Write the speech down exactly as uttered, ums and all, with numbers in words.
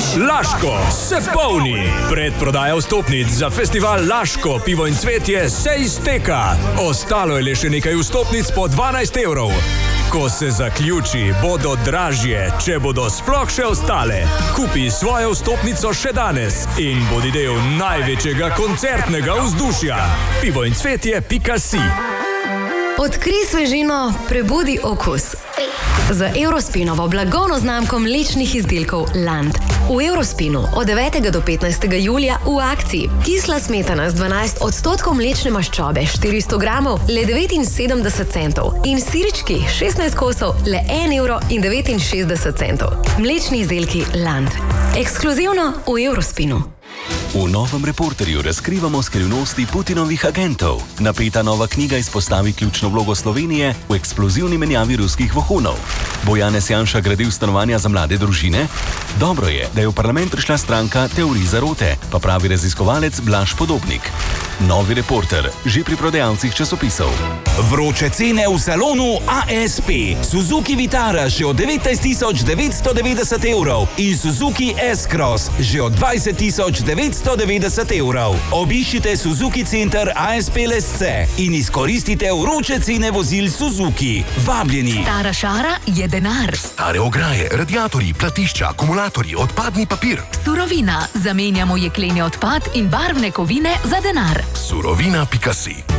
Laško se polni. Predprodaja vstopnic za festival Laško, pivo in cvetje se izteka. Ostalo je le še nekaj vstopnic po dvanajst evrov. Ko se zaključi, bodo dražje, če bodo sploh še ostale. Kupi svojo vstopnico še danes in bodi del največjega koncertnega vzdušja. pivo in cvetje pika si. Odkrij svežino, prebudi okus. Z Eurospinovo blagovno znamko mlečnih izdelkov Land. V Eurospinu od devetega do petnajstega julija v akciji. Kisla smetana z dvanajst odstotkov mlečne maščobe, štiristo gramov, le devetinsedemdeset centov. In sirički, šestnajst kosov, le en evro in devetinšestdeset centov. Mlečni izdelki Land. Ekskluzivno v Eurospinu. V novem Reporterju razkrivamo skrivnosti Putinovih agentov. Napeta nova knjiga izpostavi ključno vlogo Slovenije v eksplozivni menjavi ruskih vohunov. Bo Janez Janša gradil stanovanja za mlade družine? Dobro je, da je v parlament prišla stranka Teorij zarote, pa pravi raziskovalec Blaž Podobnik. Novi Reporter, že pri prodajalcih časopisov. Vroče cene v salonu A S P. Suzuki Vitara že od devetnajst tisoč devetsto devetdeset evrov in Suzuki S-Cross že od dvajset tisoč devetsto devetdeset evrov. Obiščite Suzuki Center A S P Lesce in izkoristite vroče cene vozil Suzuki. Vabljeni. Stara šara je denar. Stare ograje, radiatorji, platišča, akumulatorji, odpadni papir. Surovina. Zamenjamo jekleni odpad in barvne kovine za denar. Surovina pika si.